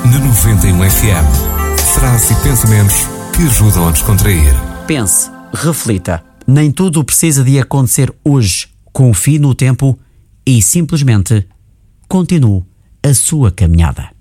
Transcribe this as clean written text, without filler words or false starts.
na 91 FM. Frases e pensamentos que ajudam a descontrair. Pense, reflita. Nem tudo precisa de acontecer hoje. Confie no tempo e simplesmente continue a sua caminhada.